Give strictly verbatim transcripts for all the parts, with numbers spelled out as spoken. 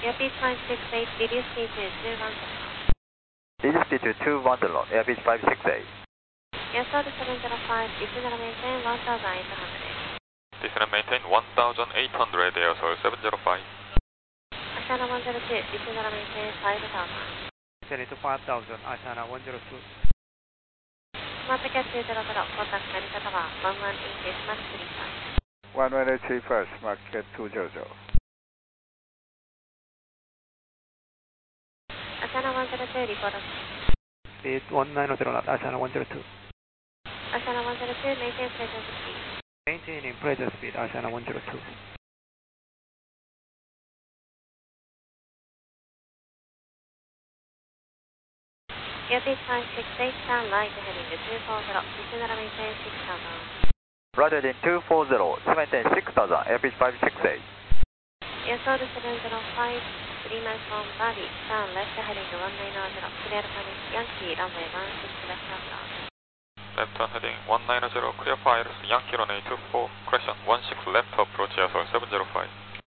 Airspeed five six eight, reduce speed to two one zero. Reduce speed to two one zero, airspeed five six eight. Airfield seven zero five, descend and maintain one thousand eight hundred. Descend and maintain one thousand eight hundred, Airsoil seven zero five. Ashana one zero two, descend and maintain five thousand. Descend to five thousand, Ashana one zero two. Smart Ticket two zero zero, contact Narita one one eight decimal three five. one one eight three five, Smart Ticket two zero zero. Ashana one zero two, report. Speed one nine zero knot, Ashana one zero two. Ashana one zero two, maintain presence speed. Maintaining present speed, Ashana one zero two. Airspeed five six eight, turn right heading to two four zero, descend and maintain six thousand. Roger in two four zero, maintain six thousand, airspeed five six eight. Airfield seven zero five, three miles from Bali, turn left heading to one nine zero, clear Paris, Yankee, runway one six left after. Left turn heading one nine zero, clear fires, Yankee runway two four, crescent one six left approach, Airsoil seven zero five.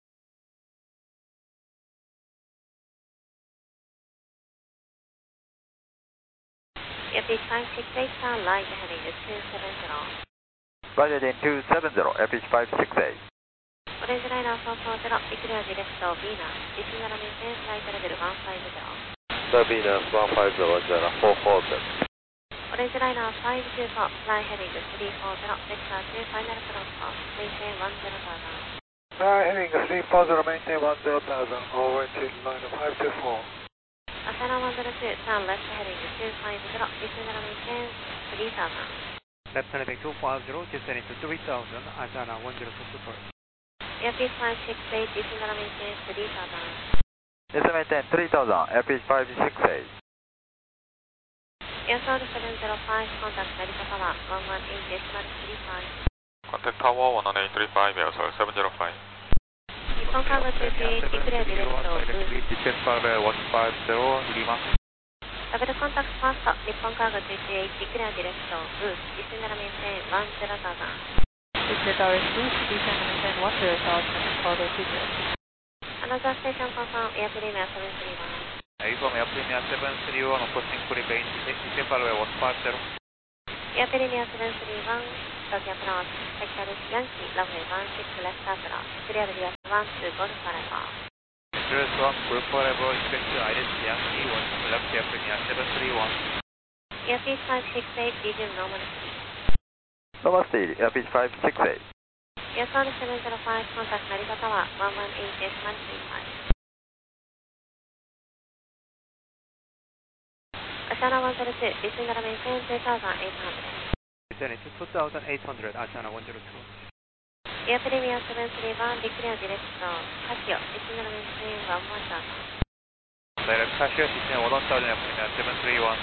Airspeed five six eight, turn right heading to two seven zero. Roger in two seven zero, airspeed five six eight. Orange Liner four four zero, declare direct to Venus, descend and maintain flight level one five zero. The Venus one five zero, four four zero. Orange Liner five two four, fly heading to three four zero, vector two, final approach course, maintain one zero thousand. Fly heading three four zero, maintain one zero thousand, over to line five two four. Ashana one zero two, turn left heading to two five zero, descend and maintain three thousand. Left heading two five zero, descending to three thousand, Ashana one zero two super. Airspeed five six eight, descend and maintain three thousand. Descend maintain three thousand, airspeed five six eight. Airfield seven zero five, contact Narita Tower one one eight decimal three five. Contact Tower one one eight three five, Airsoil seven zero five. Nippon Cargo two eight, declare direct to Boost. Descent runway one five zero, Lima. Double contact first, Nippon Cargo two eight, declare direct to Boost, descend and maintain one zero thousand. Descend tower Boost, descend and maintain one zero thousand, cargo two zero. Another station confirm, Air Premier seven three one. From Air Premier seven three one, approaching Philippines, descent runway one five zero. Air Premier seven three one, Tokyo approach, sector Yankee, runway one six left approach, clear via one two Golf Forever. Address one, Group forever, expect to Iris Yankee, one left Air Premier seven three one. Airspeed five six eight, resume normal speed. Normal speed, airspeed five six eight. Airfield seven zero five, contact Narita Tower one one eight decimal three five. Ashana one zero two, descend and maintain two thousand eight hundred. Descending to two thousand eight hundred, Ashana one zero two. Air Premier seven three one, declare direct to Casio, descend and maintain one one thousand. Direct Casio, descend one thousand, Air Premier seven three one.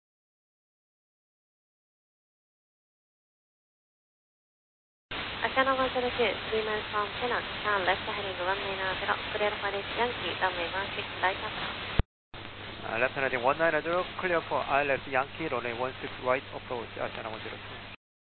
Ashana one zero two, three miles from Penang, turn left heading one nine zero, clear for this Yankee, runway one six right approach. Uh, left heading one nine zero, clear for I left Yankee, runway one six right approach, Ashana one zero two.